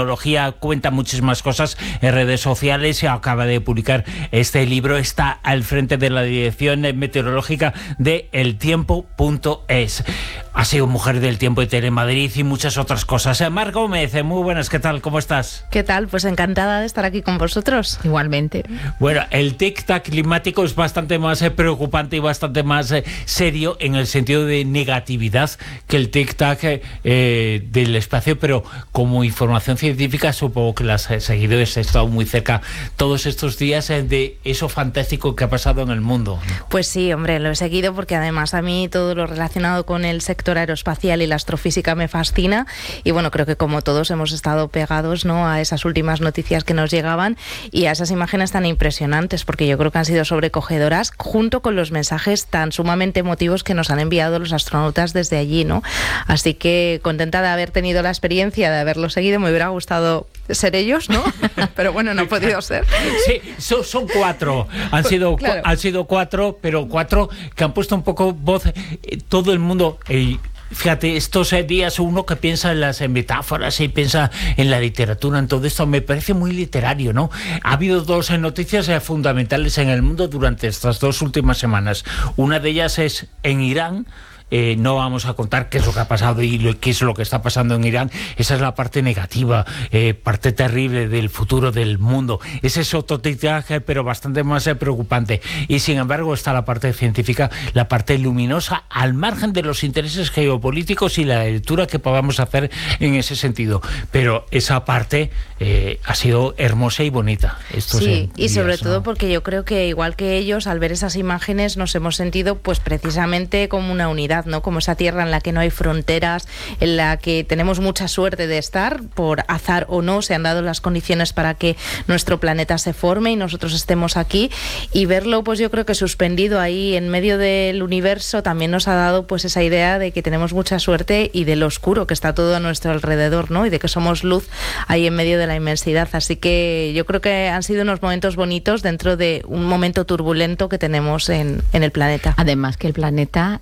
tecnología, cuenta muchísimas cosas en redes sociales y acaba de publicar este libro. Está al frente de la dirección meteorológica de eltiempo.es. Ha sido mujer del tiempo de Telemadrid y muchas otras cosas. Mar Gómez, muy buenas, ¿qué tal? ¿Cómo estás? ¿Qué tal? Pues encantada de estar aquí con vosotros. Igualmente. Bueno, el tic-tac climático es bastante más preocupante y bastante más serio en el sentido de negatividad que el tic-tac del espacio, pero como información científica supongo que las seguidores han estado muy cerca todos estos días de eso fantástico que ha pasado en el mundo. Pues sí, hombre, lo he seguido porque además a mí todo lo relacionado con el sector aeroespacial y la astrofísica me fascina y bueno, creo que como todos hemos estado pegados, ¿no?, a esas últimas noticias que nos llegaban y a esas imágenes tan impresionantes, porque yo creo que han sido sobrecogedoras junto con los mensajes tan sumamente emotivos que nos han enviado los astronautas desde allí, ¿no? Así que contenta de haber tenido la experiencia, de haberlo seguido. Me hubiera gustado ser ellos, ¿no? Pero bueno, no ha podido ser. Sí, son cuatro. Han sido cuatro, pero cuatro que han puesto un poco voz. Todo el mundo. Fíjate, estos días uno que piensa en las metáforas y piensa en la literatura, en todo esto, me parece muy literario, ¿no? Ha habido dos noticias fundamentales en el mundo durante estas 2 últimas semanas. Una de ellas es en Irán. No vamos a contar qué es lo que ha pasado y qué es lo que está pasando en Irán. Esa es la parte negativa, parte terrible del futuro del mundo. Ese es otro tic-tac, pero bastante más preocupante. Y sin embargo está la parte científica, la parte luminosa, al margen de los intereses geopolíticos y la lectura que podamos hacer en ese sentido. Pero esa parte ha sido hermosa y bonita. Sí, y sobre todo porque yo creo que igual que ellos, al ver esas imágenes nos hemos sentido pues precisamente como una unidad, ¿no? Como esa tierra en la que no hay fronteras, en la que tenemos mucha suerte de estar, por azar o no, se han dado las condiciones para que nuestro planeta se forme y nosotros estemos aquí, y verlo pues yo creo que suspendido ahí en medio del universo también nos ha dado pues esa idea de que tenemos mucha suerte y de lo oscuro que está todo a nuestro alrededor, ¿no? Y de que somos luz ahí en medio de la inmensidad. Así que yo creo que han sido unos momentos bonitos dentro de un momento turbulento que tenemos en el planeta. Además que el planeta,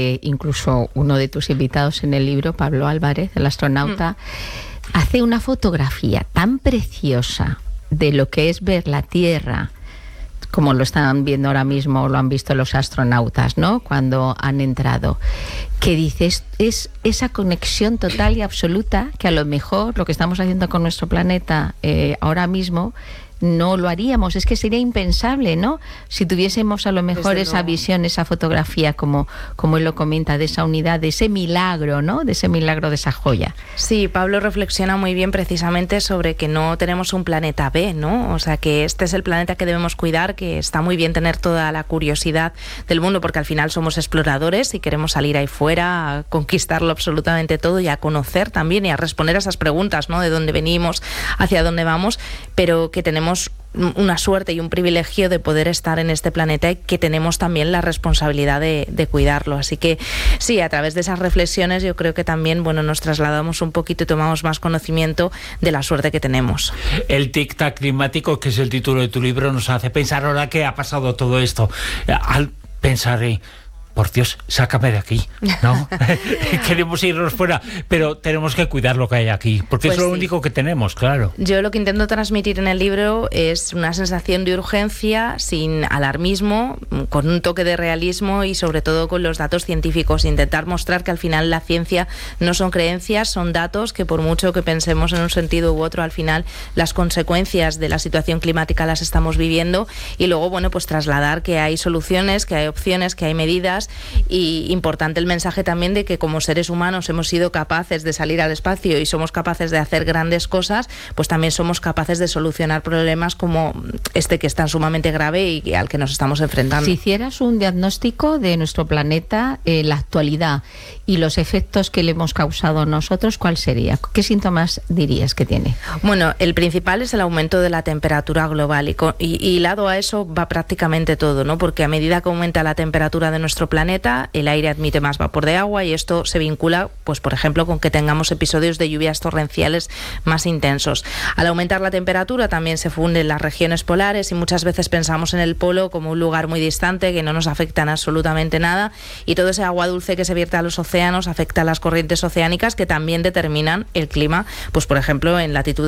incluso uno de tus invitados en el libro, Pablo Álvarez, el astronauta, hace una fotografía tan preciosa de lo que es ver la Tierra, como lo están viendo ahora mismo, lo han visto los astronautas, ¿no?, cuando han entrado, que dices, es esa conexión total y absoluta que a lo mejor lo que estamos haciendo con nuestro planeta ahora mismo no lo haríamos. Es que sería impensable, ¿no?, si tuviésemos a lo mejor esa visión, esa fotografía, como él lo comenta, de esa unidad, de ese milagro, ¿no?, de ese milagro, de esa joya. Sí, Pablo reflexiona muy bien precisamente sobre que no tenemos un planeta B, ¿no? O sea, que este es el planeta que debemos cuidar, que está muy bien tener toda la curiosidad del mundo, porque al final somos exploradores y queremos salir ahí fuera a conquistarlo absolutamente todo y a conocer también y a responder a esas preguntas, ¿no?, de dónde venimos, hacia dónde vamos, pero que tenemos una suerte y un privilegio de poder estar en este planeta y que tenemos también la responsabilidad de cuidarlo. Así que sí, a través de esas reflexiones yo creo que también, bueno, nos trasladamos un poquito y tomamos más conocimiento de la suerte que tenemos. El tic-tac climático, que es el título de tu libro, nos hace pensar ahora que ha pasado todo esto. Al pensar por Dios, sácame de aquí, ¿no? Queremos irnos fuera, pero tenemos que cuidar lo que hay aquí, porque pues es lo único que tenemos, claro. Yo lo que intento transmitir en el libro es una sensación de urgencia, sin alarmismo, con un toque de realismo y sobre todo con los datos científicos. Intentar mostrar que al final la ciencia no son creencias, son datos que por mucho que pensemos en un sentido u otro, al final las consecuencias de la situación climática las estamos viviendo, y luego, bueno, pues trasladar que hay soluciones, que hay opciones, que hay medidas. Y importante el mensaje también de que como seres humanos hemos sido capaces de salir al espacio y somos capaces de hacer grandes cosas, pues también somos capaces de solucionar problemas como este, que es tan sumamente grave y al que nos estamos enfrentando. Si hicieras un diagnóstico de nuestro planeta en la actualidad y los efectos que le hemos causado nosotros, ¿cuál sería? ¿Qué síntomas dirías que tiene? Bueno, el principal es el aumento de la temperatura global y lado a eso va prácticamente todo, ¿no? Porque a medida que aumenta la temperatura de nuestro planeta, el aire admite más vapor de agua y esto se vincula, pues por ejemplo, con que tengamos episodios de lluvias torrenciales más intensos. Al aumentar la temperatura también se funden las regiones polares y muchas veces pensamos en el polo como un lugar muy distante que no nos afecta en absolutamente nada, y todo ese agua dulce que se vierte a los océanos afecta a las corrientes oceánicas que también determinan el clima, pues por ejemplo en latitudes